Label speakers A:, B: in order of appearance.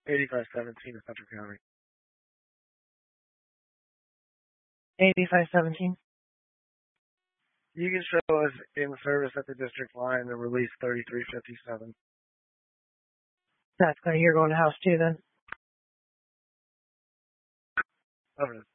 A: 8517 in Central County.
B: 8517.
A: You can show us in service at the district line and release 3357.
B: That's going. You're going to house 2 then.
A: Over.